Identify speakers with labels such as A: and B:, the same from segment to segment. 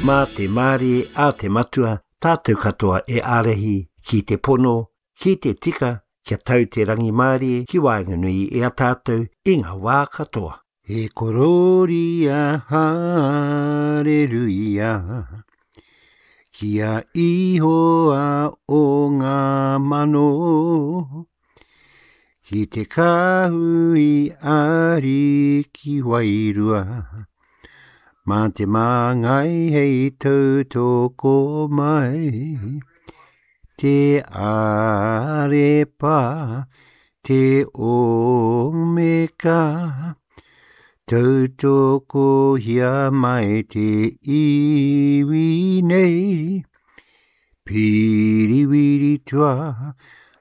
A: Mā te mārie a te matua, tātou katoa e ārehi ki te pono, ki te tika, kia tau te rangi mārie ki Waenganui e a tātou i ngā wā katoa. E kororia hareruia, kia ihoa o ngā mano, ki te kahui ari ki Wairua, mā te māngai hei tautoko mai, te arepa, te omeka, tautoko hia mai te iwi nei, piriwiri tua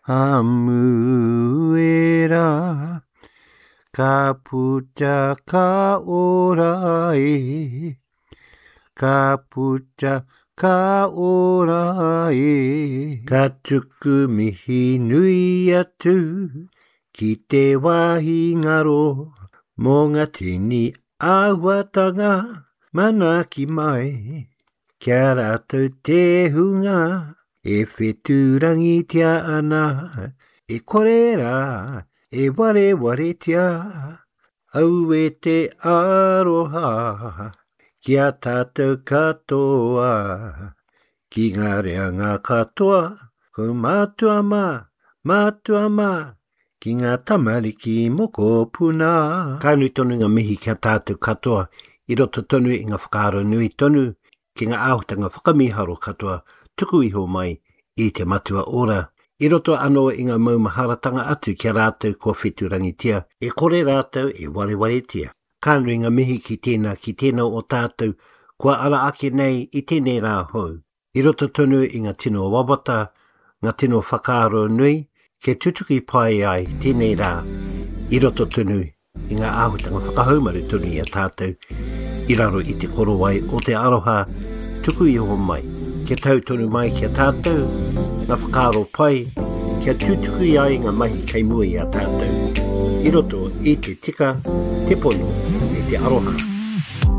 A: hamuera, ka puta ka ora e, ka puta ka ora e. Ka tuku mihi nui atu, ki te wahi ngaro, mō ngā tini āhuatanga, mana ki mai, kia rātou te hunga, e wheturangi tia ana, e korera, e ware ware tia, au e te aroha, kia tātou katoa, ki ngā reanga katoa, ko mātua mā, ki ngā tamariki moko puna. Kānui tonu ngā mihi kia tātou katoa, i roto tonu i ngā whakaaro nui tonu, ki ngā āhutanga whakamiharo katoa, tuku iho mai i te matua ora. I roto anō i ngā maumaharatanga atu kia rātou kua wheturangi tia, e kore rātou e ware tia. Kānui ngā mihi ki tēnā o tātou, kua ara ake nei i tēnei rā hou. I roto tonu i ngā tino wawata, ngā tino whakaaro nui, ke tutuki pai ai tēnei rā, i roto tonu i ngā āhutanga whakahaumaru tonu i a tātou, i raro i te korowai o te aroha, tuku iho mai, ke tau tonu mai ki a tātou, ngā whakaaro pai, kia tutuki ai ngā mahi kei mua i a tātou, i roto i te tika, te pono, e te aroha.